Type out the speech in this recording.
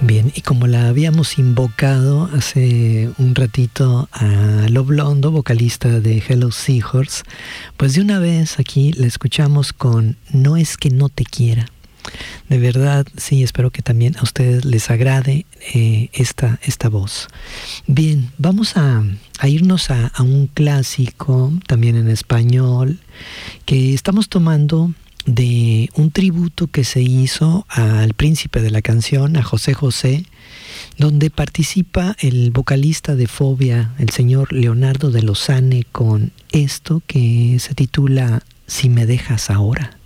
Bien, y como la habíamos invocado hace un ratito a Lo Blondo, vocalista de Hello Seahorse, pues de una vez aquí la escuchamos con No es que no te quiera. De verdad, sí, espero que también a ustedes les agrade esta voz. Bien, vamos a irnos a un clásico, también en español, que estamos tomando de un tributo que se hizo al príncipe de la canción, a José José, donde participa el vocalista de Fobia, el señor Leonardo de Lozane, con esto que se titula Si me dejas ahora.